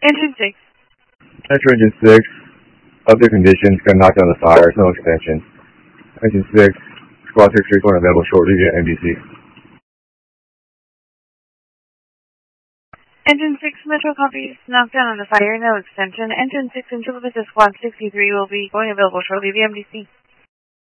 Engine 6. Metro Engine 6. Other conditions, got knocked down the fire, no extension. Engine 6. Squad 634 available shortly via MDC. Engine 6, Metro copies, knocked down on the fire, no extension. Engine 6 in Chillicothe Squad 63 will be going available shortly via MDC.